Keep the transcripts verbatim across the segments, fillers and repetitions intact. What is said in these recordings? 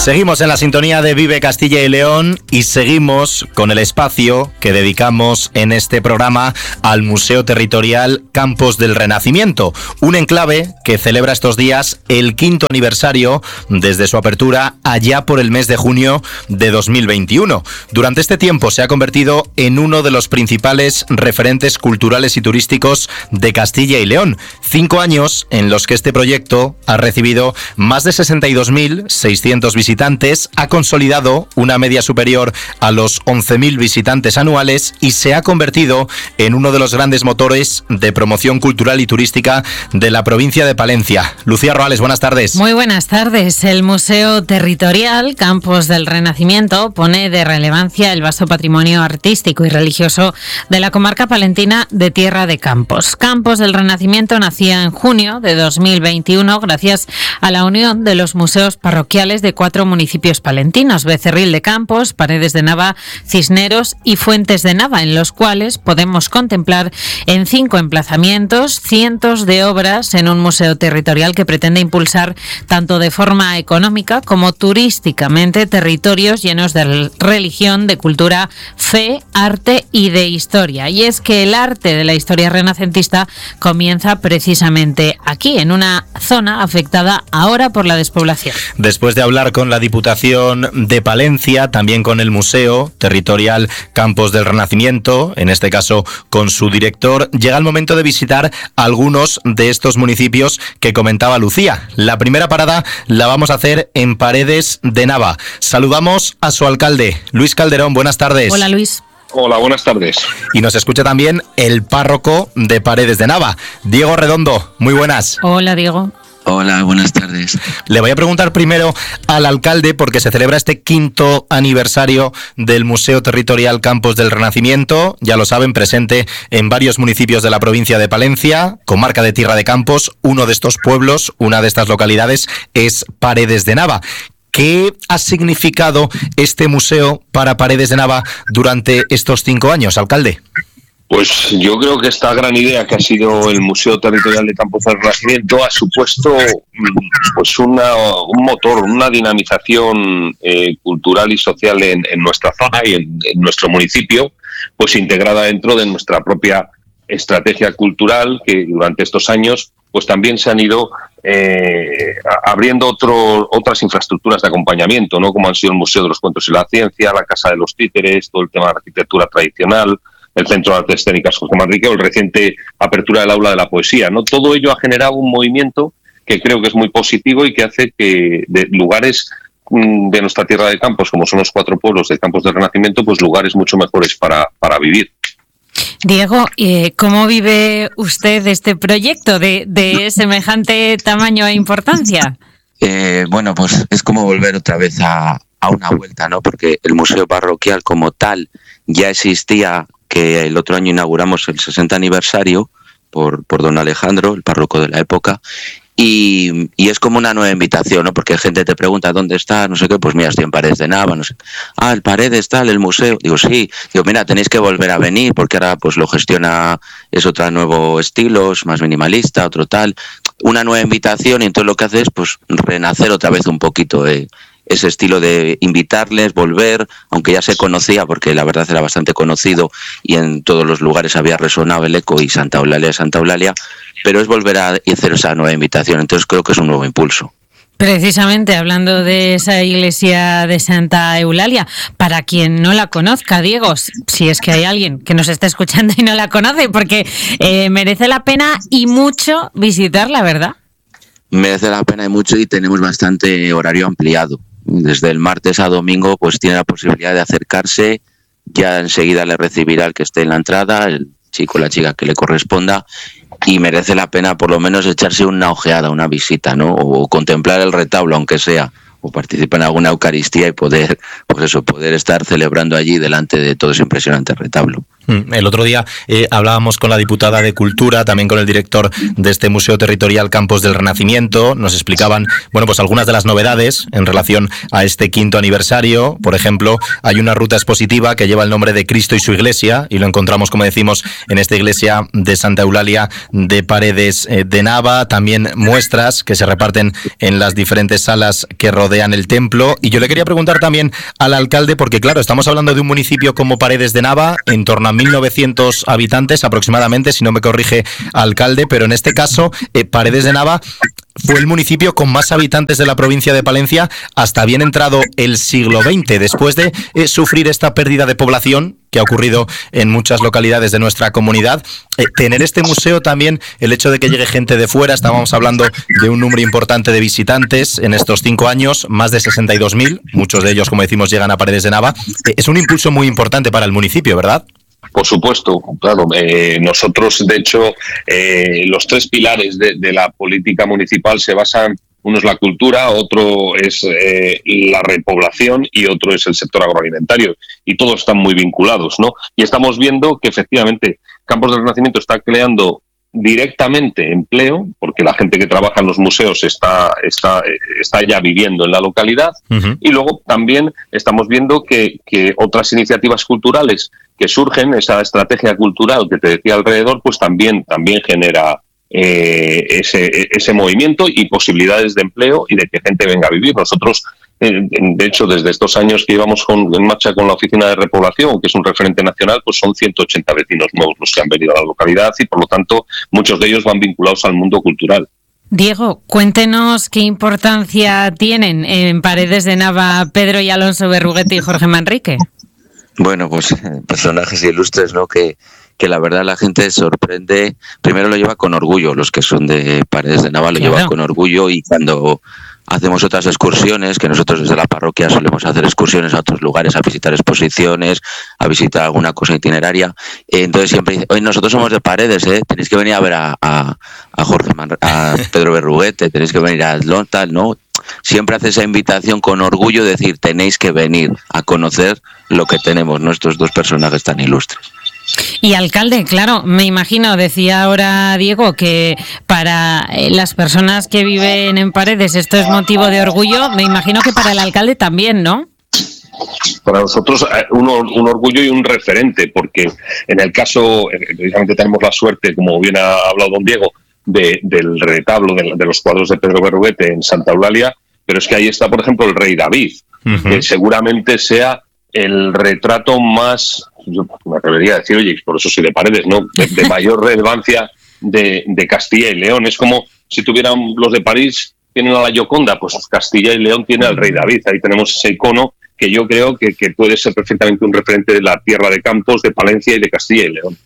Seguimos en la sintonía de Vive Castilla y León y seguimos con el espacio que dedicamos en este programa al Museo Territorial Campos del Renacimiento, un enclave que celebra estos días el quinto aniversario desde su apertura allá por el mes de junio de dos mil veintiuno. Durante este tiempo se ha convertido en uno de los principales referentes culturales y turísticos de Castilla y León. Cinco años en los que este proyecto ha recibido más de sesenta y dos mil seiscientos visitantes, ha consolidado una media superior a los once mil visitantes anuales y se ha convertido en uno de los grandes motores de promoción cultural y turística de la provincia de Palencia. Lucía Roales, buenas tardes. Muy buenas tardes. El Museo Territorial Campos del Renacimiento pone de relevancia el vasto patrimonio artístico y religioso de la comarca palentina de Tierra de Campos. Campos del Renacimiento nacía en junio de dos mil veintiuno gracias a la unión de los museos parroquiales de cuatro municipios palentinos: Becerril de Campos, Paredes de Nava, Cisneros y Fuentes de Nava, en los cuales podemos contemplar en cinco emplazamientos cientos de obras en un museo territorial que pretende impulsar tanto de forma económica como turísticamente territorios llenos de religión, de cultura, fe, arte y de historia. Y es que el arte de la historia renacentista comienza precisamente aquí, en una zona afectada ahora por la despoblación. Después de hablar con la Diputación de Palencia, también con el Museo Territorial Campos del Renacimiento, en este caso con su director, llega el momento de visitar algunos de estos municipios que comentaba Lucía. La primera parada la vamos a hacer en Paredes de Nava. Saludamos a su alcalde, Luis Calderón. Buenas tardes. Hola, Luis. Hola, buenas tardes. Y nos escucha también el párroco de Paredes de Nava, Diego Redondo. Muy buenas. Hola, Diego. Hola, buenas tardes. Le voy a preguntar primero al alcalde, porque se celebra este quinto aniversario del Museo Territorial Campos del Renacimiento. Ya lo saben, presente en varios municipios de la provincia de Palencia, comarca de Tierra de Campos. Uno de estos pueblos, una de estas localidades, es Paredes de Nava. ¿Qué ha significado este museo para Paredes de Nava durante estos cinco años, alcalde? Pues yo creo que esta gran idea que ha sido el Museo Territorial de Campos del Renacimiento ha supuesto pues una, un motor, una dinamización eh, cultural y social en, en nuestra zona y en, en nuestro municipio, pues integrada dentro de nuestra propia estrategia cultural, que durante estos años pues también se han ido eh, abriendo otro, otras infraestructuras de acompañamiento, ¿no? Como han sido el Museo de los Cuentos y la Ciencia, la Casa de los Títeres, todo el tema de la arquitectura tradicional, el Centro de Artes Escénicas José Manrique o el reciente apertura del Aula de la Poesía, ¿no? Todo ello ha generado un movimiento que creo que es muy positivo y que hace que de lugares mmm, de nuestra Tierra de Campos, como son los cuatro pueblos de Campos del Renacimiento, pues lugares mucho mejores para, para vivir. Diego, eh, ¿cómo vive usted este proyecto de, de semejante tamaño e importancia? Eh, bueno, pues es como volver otra vez a, a una vuelta, ¿no? Porque el museo parroquial como tal ya existía, que el otro año inauguramos el sesenta aniversario por, por don Alejandro, el párroco de la época, y, y es como una nueva invitación, ¿no? Porque gente te pregunta dónde está, no sé qué, pues mira, estoy en Paredes de Nava, no sé. Ah, el Paredes tal, el museo. Digo, sí. Digo, mira, tenéis que volver a venir porque ahora pues lo gestiona, es otro nuevo estilo, es más minimalista, otro tal. Una nueva invitación y entonces lo que hace es pues renacer otra vez un poquito, eh. ese estilo de invitarles, volver, aunque ya se conocía, porque la verdad era bastante conocido y en todos los lugares había resonado el eco y Santa Eulalia, Santa Eulalia, pero es volver a hacer esa nueva invitación, entonces creo que es un nuevo impulso. Precisamente hablando de esa iglesia de Santa Eulalia, para quien no la conozca, Diego, si es que hay alguien que nos está escuchando y no la conoce, porque eh, merece la pena y mucho visitarla, ¿verdad? Merece la pena y mucho y tenemos bastante horario ampliado. Desde el martes a domingo pues tiene la posibilidad de acercarse, ya enseguida le recibirá el que esté en la entrada, el chico o la chica que le corresponda, y merece la pena por lo menos echarse una ojeada, una visita, ¿no? O contemplar el retablo, aunque sea, o participar en alguna Eucaristía y poder, pues eso, poder estar celebrando allí delante de todo ese impresionante retablo. El otro día eh, hablábamos con la diputada de Cultura, también con el director de este Museo Territorial Campos del Renacimiento. Nos explicaban, bueno, pues algunas de las novedades en relación a este quinto aniversario. Por ejemplo, hay una ruta expositiva que lleva el nombre de Cristo y su iglesia, y lo encontramos, como decimos, en esta iglesia de Santa Eulalia de Paredes eh, de Nava. También muestras que se reparten en las diferentes salas que rodean el templo. Y yo le quería preguntar también al alcalde, porque claro, estamos hablando de un municipio como Paredes de Nava, en torno a mil novecientos habitantes aproximadamente, si no me corrige alcalde, pero en este caso eh, Paredes de Nava fue el municipio con más habitantes de la provincia de Palencia hasta bien entrado el siglo veinte, después de eh, sufrir esta pérdida de población que ha ocurrido en muchas localidades de nuestra comunidad. Eh, tener este museo también, el hecho de que llegue gente de fuera, estábamos hablando de un número importante de visitantes en estos cinco años, más de sesenta y dos mil, muchos de ellos, como decimos, llegan a Paredes de Nava. Eh, es un impulso muy importante para el municipio, ¿verdad? Por supuesto, claro. Eh, nosotros, de hecho, eh, los tres pilares de, de la política municipal se basan, uno es la cultura, otro es eh, la repoblación y otro es el sector agroalimentario. Y todos están muy vinculados, ¿no? Y estamos viendo que efectivamente Campos del Renacimiento está creando directamente empleo, porque la gente que trabaja en los museos está, está, está ya viviendo en la localidad. Uh-huh. Y luego también estamos viendo que, que otras iniciativas culturales que surgen, esa estrategia cultural que te decía alrededor, pues también, también genera eh, ese, ese movimiento y posibilidades de empleo y de que gente venga a vivir. Nosotros, eh, de hecho, desde estos años que llevamos con, en marcha con la Oficina de Repoblación, que es un referente nacional, pues son ciento ochenta vecinos nuevos los que han venido a la localidad y, por lo tanto, muchos de ellos van vinculados al mundo cultural. Diego, cuéntenos qué importancia tienen en Paredes de Nava Pedro y Alonso Berruguete y Jorge Manrique. Bueno, pues personajes ilustres, ¿no? Que, que la verdad la gente sorprende. Primero lo lleva con orgullo, los que son de Paredes de Nava lo claro. llevan con orgullo, y cuando hacemos otras excursiones, que nosotros desde la parroquia solemos hacer excursiones a otros lugares, a visitar exposiciones, a visitar alguna cosa itineraria, eh, entonces siempre dice, oye, nosotros somos de Paredes, ¿eh? Tenéis que venir a ver a, a, a Jorge Man- a Pedro Berruguete, tenéis que venir a Lontal, ¿no? Siempre hace esa invitación con orgullo, de decir, tenéis que venir a conocer lo que tenemos, nuestros dos personajes tan ilustres. Y alcalde, claro, me imagino, decía ahora Diego, que para las personas que viven en Paredes esto es motivo de orgullo, me imagino que para el alcalde también, ¿no? Para nosotros un, un orgullo y un referente, porque en el caso, precisamente tenemos la suerte, como bien ha hablado don Diego, de, del retablo de, de los cuadros de Pedro Berruguete en Santa Eulalia, pero es que ahí está, por ejemplo, el rey David, uh-huh. que seguramente sea el retrato más, yo me atrevería a decir, oye, por eso soy de Paredes, ¿no? De, de mayor relevancia de, de Castilla y León. Es como si tuvieran los de París, tienen a la Gioconda, pues Castilla y León tiene al rey David. Ahí tenemos ese icono que yo creo que, que puede ser perfectamente un referente de la tierra de Campos, de Palencia y de Castilla y León.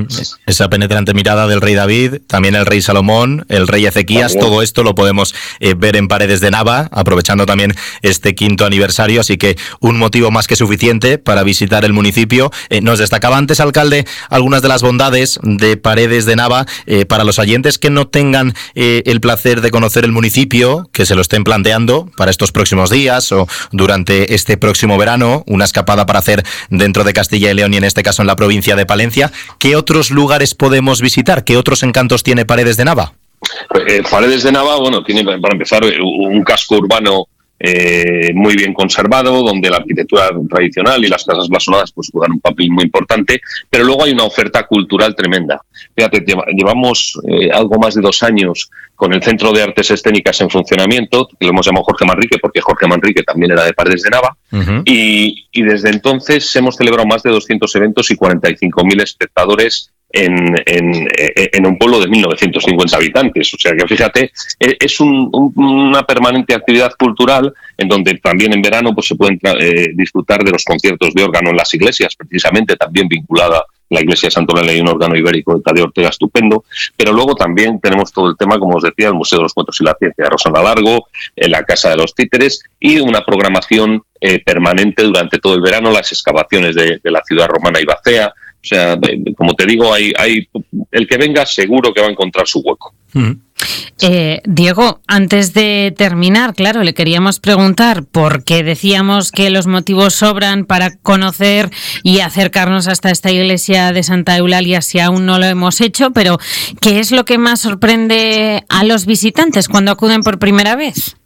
Esa penetrante mirada del rey David, también el rey Salomón, el rey Ezequías, también. Todo esto lo podemos eh, ver en Paredes de Nava, aprovechando también este quinto aniversario, así que un motivo más que suficiente para visitar el municipio. Eh, nos destacaba antes, alcalde, algunas de las bondades de Paredes de Nava. Eh, para los oyentes que no tengan eh, el placer de conocer el municipio, que se lo estén planteando para estos próximos días o durante este próximo verano, una escapada para hacer dentro de Castilla y León y en este caso en la provincia de Palencia, ¿qué otros lugares podemos visitar? ¿Qué otros encantos tiene Paredes de Nava? Eh, Paredes de Nava, bueno, tiene para empezar un casco urbano eh, muy bien conservado, donde la arquitectura tradicional y las casas blasonadas pues juegan un papel muy importante, pero luego hay una oferta cultural tremenda. Fíjate, llevamos eh, algo más de dos años con el Centro de Artes Escénicas en funcionamiento, que lo hemos llamado Jorge Manrique, porque Jorge Manrique también era de Paredes de Nava, uh-huh. y, y desde entonces hemos celebrado más de doscientos eventos y cuarenta y cinco mil espectadores en, en, en un pueblo de mil novecientos cincuenta habitantes. O sea que fíjate, es un, un, una permanente actividad cultural en donde también en verano pues se pueden eh, disfrutar de los conciertos de órgano en las iglesias, precisamente también vinculada la iglesia de Santa Eulalia y un órgano ibérico de Tadeo Ortega estupendo, pero luego también tenemos todo el tema, como os decía, el Museo de los Cuentos y la Ciencia de Rosana Largo, en la Casa de los Títeres y una programación eh, permanente durante todo el verano, las excavaciones de, de la ciudad romana y Bacea. O sea, como te digo, hay, hay el que venga seguro que va a encontrar su hueco. Mm. Eh, Diego, antes de terminar, claro, le queríamos preguntar, porque decíamos que los motivos sobran para conocer y acercarnos hasta esta iglesia de Santa Eulalia si aún no lo hemos hecho, pero ¿qué es lo que más sorprende a los visitantes cuando acuden por primera vez?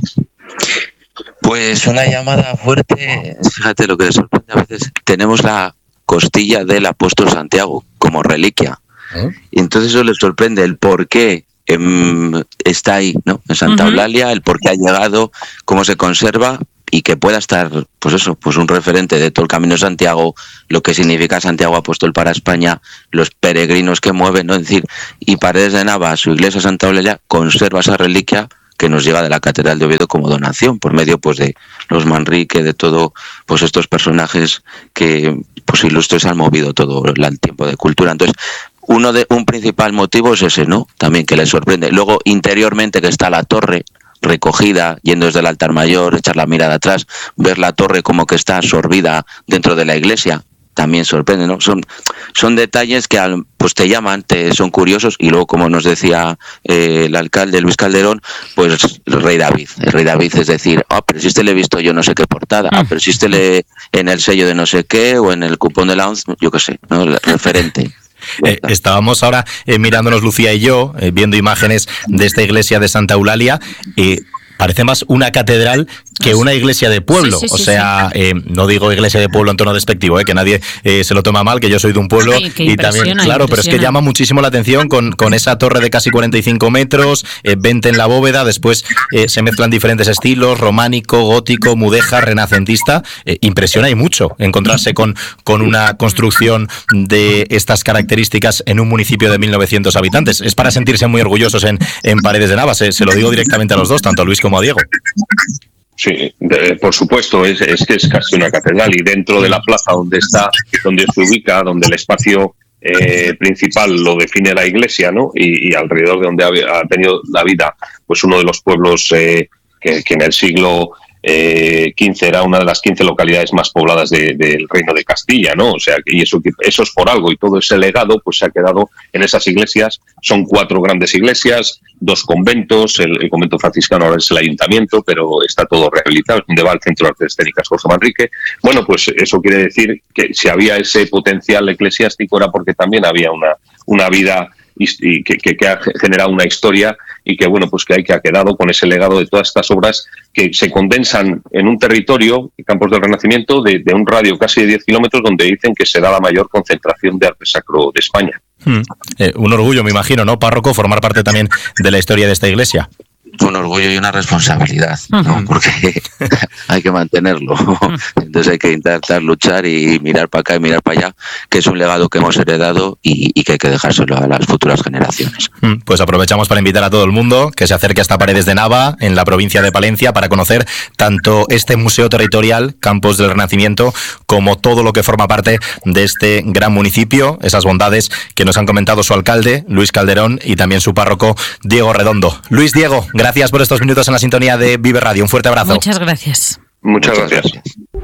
Pues una llamada fuerte, fíjate lo que les sorprende a veces, tenemos la costilla del apóstol Santiago como reliquia. ¿Eh? Y entonces eso les sorprende el por qué eh, está ahí, ¿no? En Santa uh-huh. Eulalia, el por qué ha llegado, cómo se conserva y que pueda estar, pues eso, pues un referente de todo el Camino de Santiago, lo que significa Santiago Apóstol para España, los peregrinos que mueven, ¿no? Es decir, y Paredes de Nava, su iglesia Santa Eulalia, conserva esa reliquia que nos llega de la Catedral de Oviedo como donación, por medio pues de los Manrique, de todo, pues estos personajes que pues ilustres han movido todo el tiempo de cultura. Entonces, uno de un principal motivo es ese, ¿no? También que les sorprende. Luego, interiormente, que está la torre recogida, yendo desde el altar mayor, echar la mirada atrás, ver la torre como que está absorbida dentro de la iglesia, también sorprende, ¿no? Son, son detalles que pues te llaman, te son curiosos, y luego, como nos decía eh, el alcalde Luis Calderón, pues el rey David, el rey David, es decir, ah, pero si este le he visto yo no sé qué portada, ah, pero si este le en el sello de no sé qué, o en el cupón de la once, yo qué sé, ¿no? El referente. Eh, estábamos ahora eh, mirándonos Lucía y yo, eh, viendo imágenes de esta iglesia de Santa Eulalia, y eh, parece más una catedral que una iglesia de pueblo. Sí, sí, sí, o sea, sí. eh, no digo iglesia de pueblo en tono despectivo, eh, que nadie eh, se lo toma mal, que yo soy de un pueblo. Ay, y también, claro, pero es que llama muchísimo la atención con, con esa torre de casi cuarenta y cinco metros, eh, veinte en la bóveda, después eh, se mezclan diferentes estilos, románico, gótico, mudéjar, renacentista. Eh, impresiona y mucho encontrarse con, con una construcción de estas características en un municipio de mil novecientos habitantes. Es para sentirse muy orgullosos en, en Paredes de Nava, se, se lo digo directamente a los dos, tanto a Luis como a Diego. Sí, de, por supuesto, es, es que es casi una catedral, y dentro de la plaza donde está, donde se ubica, donde el espacio eh, principal lo define la iglesia, ¿no? Y, y alrededor de donde ha, ha tenido la vida, pues uno de los pueblos eh, que, que en el siglo eh, quince era una de las quince localidades más pobladas de, del Reino de Castilla, ¿no? O sea, y eso, eso es por algo, y todo ese legado pues se ha quedado en esas iglesias. Son cuatro grandes iglesias, dos conventos, el, el convento franciscano ahora es el ayuntamiento, pero está todo rehabilitado, es donde va el Centro de Artes Escénicas Jorge Manrique. Bueno, pues eso quiere decir que si había ese potencial eclesiástico era porque también había una, una vida y que, que, que ha generado una historia, y que bueno, pues que hay que ha quedado con ese legado de todas estas obras que se condensan en un territorio, Campos del Renacimiento, de, de un radio casi de diez kilómetros, donde dicen que se da la mayor concentración de arte sacro de España. Hmm. Eh, un orgullo, me imagino, ¿no, párroco, formar parte también de la historia de esta iglesia? Un orgullo y una responsabilidad, ¿no? Uh-huh. Porque hay que mantenerlo. Entonces hay que intentar luchar y mirar para acá y mirar para allá, que es un legado que hemos heredado y, y que hay que dejárselo a las futuras generaciones. Pues aprovechamos para invitar a todo el mundo que se acerque hasta Paredes de Nava, en la provincia de Palencia, para conocer tanto este museo territorial, Campos del Renacimiento, como todo lo que forma parte de este gran municipio, esas bondades que nos han comentado su alcalde, Luis Calderón, y también su párroco, Diego Redondo. Luis, Diego, gracias por estos minutos en la sintonía de Vive Radio. Un fuerte abrazo. Muchas gracias. Muchas, Muchas gracias.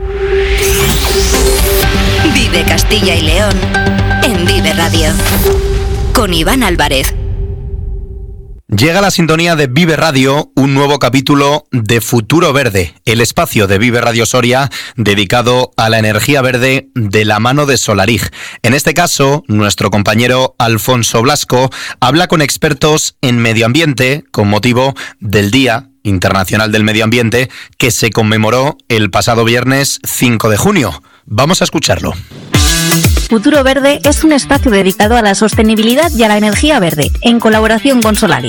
gracias. Vive Castilla y León en Vive Radio con Iván Álvarez. Llega a la sintonía de Vive Radio un nuevo capítulo de Futuro Verde, el espacio de Vive Radio Soria dedicado a la energía verde de la mano de Solarig. En este caso, nuestro compañero Alfonso Blasco habla con expertos en medio ambiente con motivo del Día Internacional del Medio Ambiente que se conmemoró el pasado viernes cinco de junio. Vamos a escucharlo. Futuro Verde es un espacio dedicado a la sostenibilidad y a la energía verde, en colaboración con Solarig.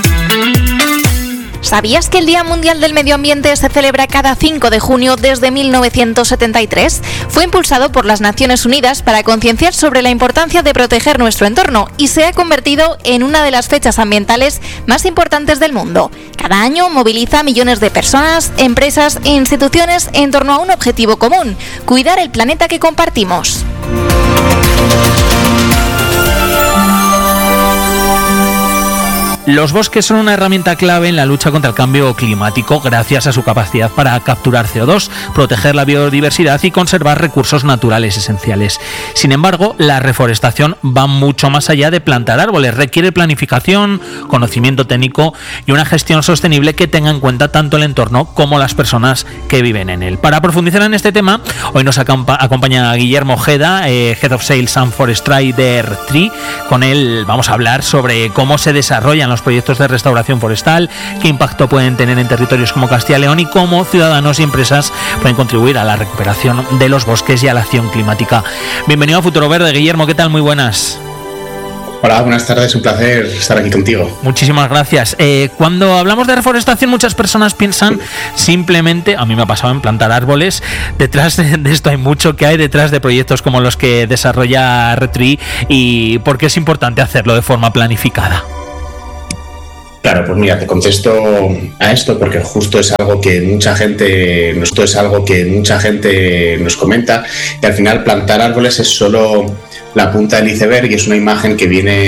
¿Sabías que el Día Mundial del Medio Ambiente se celebra cada cinco de junio desde mil novecientos setenta y tres? Fue impulsado por las Naciones Unidas para concienciar sobre la importancia de proteger nuestro entorno y se ha convertido en una de las fechas ambientales más importantes del mundo. Cada año moviliza a millones de personas, empresas e instituciones en torno a un objetivo común: cuidar el planeta que compartimos. Los bosques son una herramienta clave en la lucha contra el cambio climático gracias a su capacidad para capturar C O dos, proteger la biodiversidad y conservar recursos naturales esenciales. Sin embargo, la reforestación va mucho más allá de plantar árboles, requiere planificación, conocimiento técnico y una gestión sostenible que tenga en cuenta tanto el entorno como las personas que viven en él. Para profundizar en este tema, hoy nos acompaña Guillermo Ojeda, eh, Head of Sales and Forestry de R-Tree. Con él vamos a hablar sobre cómo se desarrollan los proyectos de restauración forestal, qué impacto pueden tener en territorios como Castilla y León y cómo ciudadanos y empresas pueden contribuir a la recuperación de los bosques y a la acción climática. Bienvenido a Futuro Verde, Guillermo, ¿qué tal? Muy buenas. Hola, buenas tardes, un placer estar aquí contigo. Muchísimas gracias. Eh, cuando hablamos de reforestación, muchas personas piensan simplemente, a mí me ha pasado en plantar árboles. Detrás de, de esto hay mucho que hay detrás de proyectos como los que desarrolla R-Tree, y por qué es importante hacerlo de forma planificada. Claro, pues mira, te contesto a esto porque justo es algo que mucha gente, esto es algo que mucha gente nos comenta, y al final plantar árboles es solo la punta del iceberg y es una imagen que viene